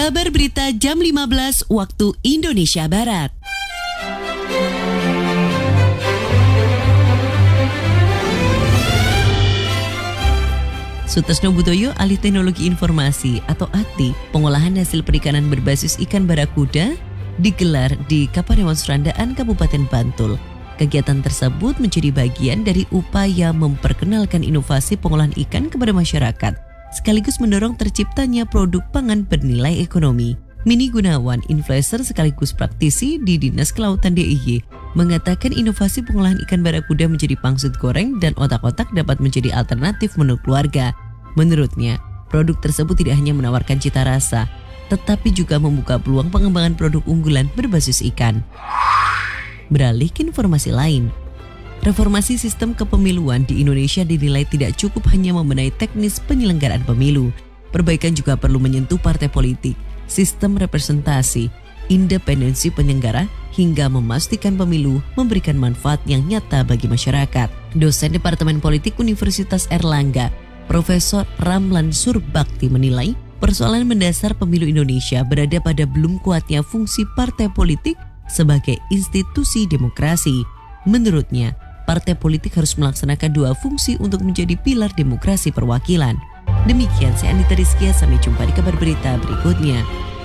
Kabar berita jam 15 waktu Indonesia Barat. Sutasno Butoyo, Alih Teknologi Informasi atau ATI, pengolahan hasil perikanan berbasis ikan barakuda digelar di Kapanewon Surandaan, Kabupaten Bantul. Kegiatan tersebut menjadi bagian dari upaya memperkenalkan inovasi pengolahan ikan kepada masyarakat, sekaligus mendorong terciptanya produk pangan bernilai ekonomi. Mini Gunawan, influencer sekaligus praktisi di Dinas Kelautan DIY, mengatakan inovasi pengolahan ikan barakuda menjadi pangsit goreng dan otak-otak dapat menjadi alternatif menu keluarga. Menurutnya, produk tersebut tidak hanya menawarkan cita rasa, tetapi juga membuka peluang pengembangan produk unggulan berbasis ikan. Beralih ke informasi lain, reformasi sistem kepemiluan di Indonesia dinilai tidak cukup hanya membenahi teknis penyelenggaraan pemilu. Perbaikan juga perlu menyentuh partai politik, sistem representasi, independensi penyelenggara, hingga memastikan pemilu memberikan manfaat yang nyata bagi masyarakat. Dosen Departemen Politik Universitas Erlangga, Profesor Ramlan Surbakti menilai persoalan mendasar pemilu Indonesia berada pada belum kuatnya fungsi partai politik sebagai institusi demokrasi. Menurutnya, partai politik harus melaksanakan dua fungsi untuk menjadi pilar demokrasi perwakilan. Demikian saya Anita Rizkia, sampai jumpa di kabar berita berikutnya.